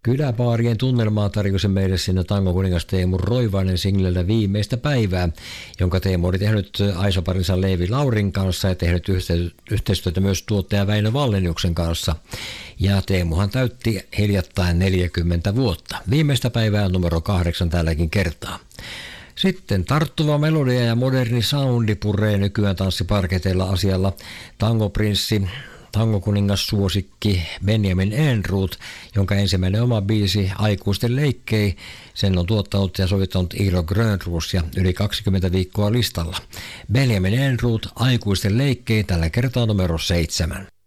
Kyläbaarien tunnelmaa tarjosi meille sinne tangokuningas Teemu Roivainen singlellä Viimeistä päivää, jonka Teemu oli tehnyt aisoparinsa Leevi Laurin kanssa ja tehnyt yhteistyötä myös tuottaja Väinö Valleniuksen kanssa. Ja Teemuhan täytti hiljattain 40 vuotta. Viimeistä päivää numero 8 tälläkin kertaa. Sitten tarttuva melodia ja moderni soundi puree nykyään tanssiparketeilla asialla tangoprinssi, tangokuningas suosikki Benjamin Ehrnrooth, jonka ensimmäinen oma biisi Aikuisten leikkei, sen on tuottanut ja sovittanut Iiro Grönroos ja yli 20 viikkoa listalla. Benjamin Ehrnrooth, Aikuisten leikkei, tällä kertaa numero 7.